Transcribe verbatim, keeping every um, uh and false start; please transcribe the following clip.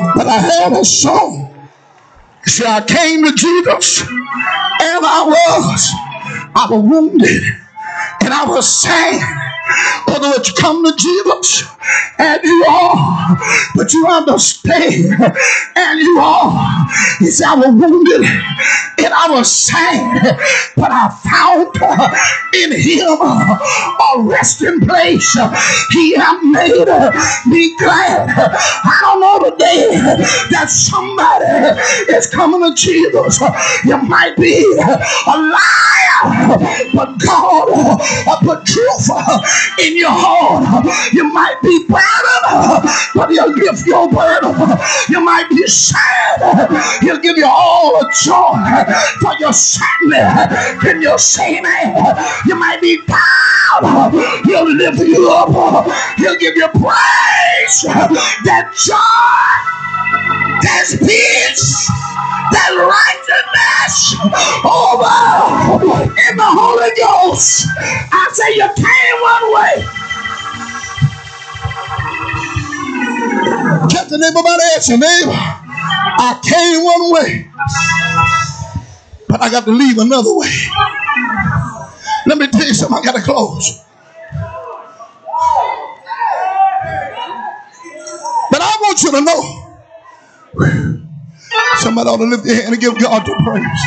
But I had a song. See, I came to Jesus and I was, I was wounded and I was sad. Other words, you come to Jesus and you are, but you understand and you are. He said, I was wounded and I was sad, but I found uh, in him uh, a resting place. He had made uh, me glad. I don't know today that somebody is coming to Jesus. You might be a liar, but God uh, put truth uh, in your heart. You might be burdened, uh, but he'll give you a burden. You might be sad. He'll give you all the joy for your sadness. Can you say that? You might be down. He'll lift you up. He'll give you praise. That joy, that peace, that righteousness over in the Holy Ghost. I say you came one way. Catch the neighbor by the edge, your neighbor. I came one way, but I got to leave another way. Let me tell you something. I got to close. But I want you to know, somebody ought to lift your hand and give God the praise.